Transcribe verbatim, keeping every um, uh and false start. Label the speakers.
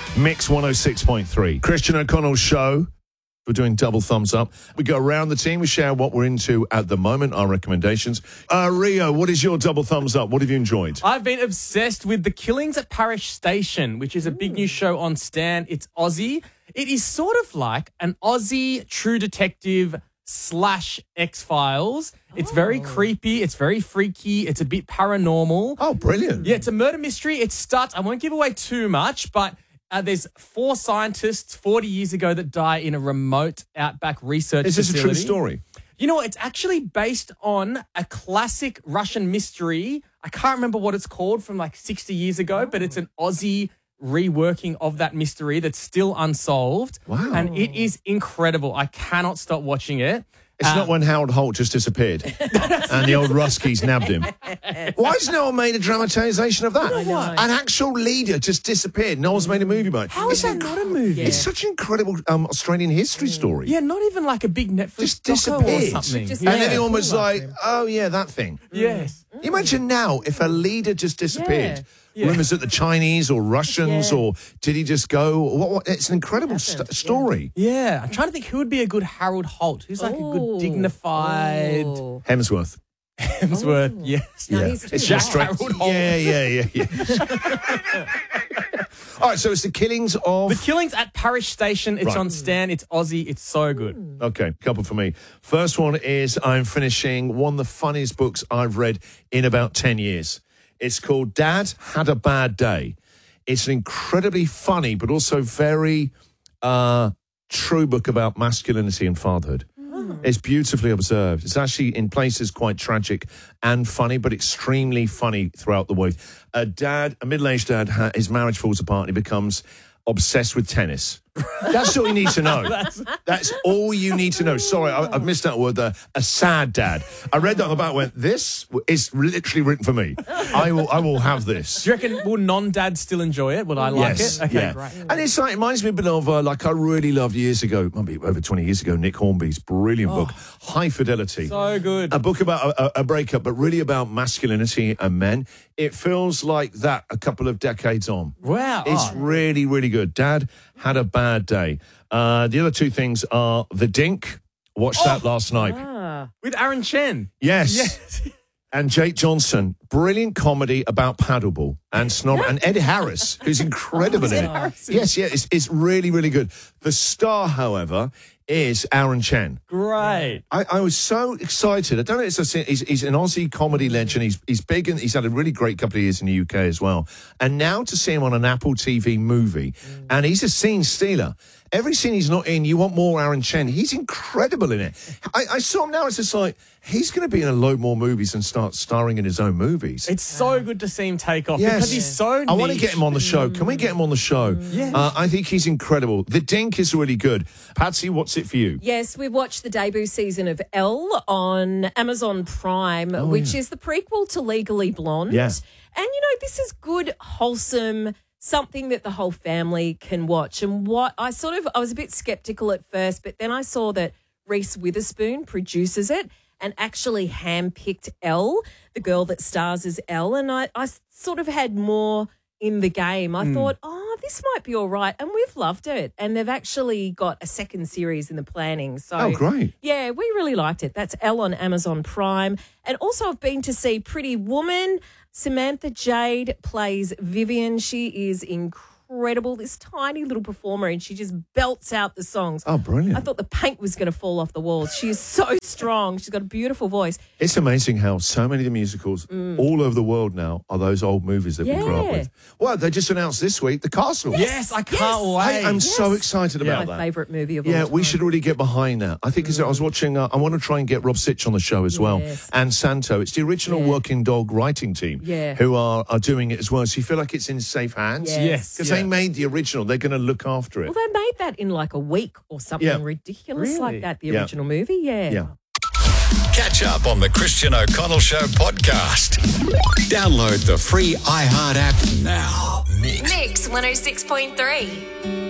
Speaker 1: Mix one oh six point three. Christian O'Connell's show. We're doing double thumbs up. We go around the team. We share what we're into at the moment, our recommendations. Uh, Rio, what is your double thumbs up? What have you enjoyed?
Speaker 2: I've been obsessed with The Killings at Parish Station, which is a big new show on Stan. It's Aussie. It is sort of like an Aussie True Detective slash X-Files. It's very creepy. It's very freaky. It's a bit paranormal.
Speaker 1: Oh, brilliant.
Speaker 2: Yeah, it's a murder mystery. It starts, I won't give away too much, but uh, there's four scientists forty years ago that die in a remote outback research
Speaker 1: Is this
Speaker 2: facility.
Speaker 1: a true story?
Speaker 2: You know, it's actually based on a classic Russian mystery. I can't remember what it's called from like sixty years ago, but it's an Aussie reworking of that mystery that's still unsolved.
Speaker 1: Wow.
Speaker 2: And it is incredible. I cannot stop watching it.
Speaker 1: It's
Speaker 2: Um,
Speaker 1: not when Howard Holt just disappeared and the old Ruskies nabbed him. Why has no one made a dramatisation of that? An actual leader just disappeared. No one's made a movie about it.
Speaker 2: How is that not a movie?
Speaker 1: It's such an incredible um, Australian history story.
Speaker 2: Yeah, not even like a big Netflix
Speaker 1: Just
Speaker 2: doco or
Speaker 1: disappeared.
Speaker 2: something.
Speaker 3: Just-
Speaker 2: Yeah.
Speaker 1: And everyone was like, oh, yeah, that thing.
Speaker 2: Yes.
Speaker 1: You imagine now if a leader just disappeared.
Speaker 2: Yeah. Yeah.
Speaker 1: Rumours that the Chinese or Russians
Speaker 3: Yeah.
Speaker 1: or did he just go? What, what, it's an incredible st-
Speaker 3: Happened, yeah.
Speaker 1: story.
Speaker 2: Yeah. I'm trying to think who would be a good Harold Holt. Who's like a good
Speaker 3: Ooh.
Speaker 2: dignified
Speaker 3: Ooh.
Speaker 1: Hemsworth.
Speaker 2: Hemsworth. Yes.
Speaker 3: No,
Speaker 1: yeah,
Speaker 3: he's
Speaker 1: it's
Speaker 3: too
Speaker 1: just
Speaker 3: loud.
Speaker 1: straight.
Speaker 2: Harold Holt.
Speaker 1: Yeah, yeah, yeah, yeah. All right, so it's the killings of.
Speaker 2: The Killings at Parish Station. It's
Speaker 1: Right.
Speaker 2: on Stan. It's Aussie. It's so good.
Speaker 1: Okay, couple for me. First one is I'm finishing one of the funniest books I've read in about ten years. It's called Dad Had a Bad Day. It's an incredibly funny, but also very uh, true book about masculinity and fatherhood. It's beautifully observed. It's actually in places quite tragic and funny, but extremely funny throughout the way. A dad, a middle-aged dad, ha- his marriage falls apart and he becomes obsessed with tennis. That's all you need to know. That's, That's all you need to know. Sorry, I, I've missed that word there. A sad dad. I read that on the back and went, this is literally written for me. I will I will have this.
Speaker 2: Do you reckon will non-dads still enjoy it? Will I like
Speaker 1: Yes,
Speaker 2: it? Okay,
Speaker 1: yeah.
Speaker 2: great.
Speaker 1: And it's like, it reminds me a bit of, uh, like I really loved years ago, maybe over twenty years ago, Nick Hornby's brilliant book, High Fidelity.
Speaker 2: So good.
Speaker 1: A book about a, a breakup, but really about masculinity and men. It feels like that a couple of decades on.
Speaker 2: Wow.
Speaker 1: It's
Speaker 2: Oh.
Speaker 1: really, really good. Dad Had a Bad Day. Uh, the other two things are The Dink. Watched that last night.
Speaker 3: Ah.
Speaker 2: With Aaron Chen.
Speaker 1: Yes.
Speaker 2: Yes.
Speaker 1: And Jake Johnson. Brilliant comedy about paddleball. And snob and Ed Harris, who's incredible in it. Yes, yeah, it's, it's really, really good. The star, however, is Aaron Chen.
Speaker 2: Great.
Speaker 1: I, I was so excited. I don't know. It's a, he's, he's an Aussie comedy legend. He's he's big and he's had a really great couple of years in the U K as well. And now to see him on an Apple T V movie, and he's a scene stealer. Every scene he's not in, you want more Aaron Chen. He's incredible in it. I, I saw him now. It's just like he's going to be in a load more movies and start starring in his own movies.
Speaker 2: It's so good to see him take off
Speaker 1: Yes.
Speaker 2: because he's so
Speaker 1: I want to
Speaker 2: niche.
Speaker 1: get him on the show. Can we get him on the show?
Speaker 2: Yes.
Speaker 1: Uh, I think he's incredible. The Dink is really good. Patsy, what's it for you?
Speaker 3: Yes, we've watched the debut season of Elle on Amazon Prime, which is the prequel to Legally Blonde.
Speaker 1: Yeah.
Speaker 3: And, you know, this is good, wholesome, something that the whole family can watch. And what I sort of, I was a bit skeptical at first, but then I saw that Reese Witherspoon produces it and actually handpicked Elle, the girl that stars as Elle. And I, I sort of had more in the game. I thought, oh, this might be all right. And we've loved it. And they've actually got a second series in the planning. So,
Speaker 1: Oh, great.
Speaker 3: yeah, we really liked it. That's Elle on Amazon Prime. And also I've been to see Pretty Woman. Samantha Jade plays Vivian. She is incredible, this tiny little performer, and she just belts out the songs.
Speaker 1: Oh, brilliant.
Speaker 3: I thought the paint was going to fall off the walls. She is so strong. She's got a beautiful voice.
Speaker 1: It's amazing how so many of the musicals all over the world now are those old movies that we grew up
Speaker 3: Yeah.
Speaker 1: with. Well, they just announced this week The Castle.
Speaker 2: Yes, I can't
Speaker 3: Yes.
Speaker 2: wait.
Speaker 1: I am so
Speaker 3: Yes.
Speaker 1: excited
Speaker 2: Yeah.
Speaker 1: about
Speaker 3: My
Speaker 1: that.
Speaker 3: favourite movie of all
Speaker 1: Yeah,
Speaker 3: time.
Speaker 1: we should really get behind that. I think as I was watching, uh, I want to try and get Rob Sitch on the show as well.
Speaker 3: Yes.
Speaker 1: And Santo. It's the original
Speaker 3: Yeah.
Speaker 1: Working Dog writing team
Speaker 3: Yeah.
Speaker 1: who are, are doing it as well. So you feel like it's in safe hands.
Speaker 3: Yes.
Speaker 2: Yes.
Speaker 1: Because
Speaker 2: yeah.
Speaker 1: they made the original. They're going to look after it.
Speaker 3: Well, they made that in like a week or something
Speaker 1: Yeah.
Speaker 3: ridiculous
Speaker 2: Really?
Speaker 3: like that, the
Speaker 1: Yeah.
Speaker 3: original movie. Yeah.
Speaker 1: Yeah.
Speaker 4: Catch up on the Christian O'Connell Show podcast. Download the free iHeart app now. Mix.
Speaker 5: Mix one oh six point three.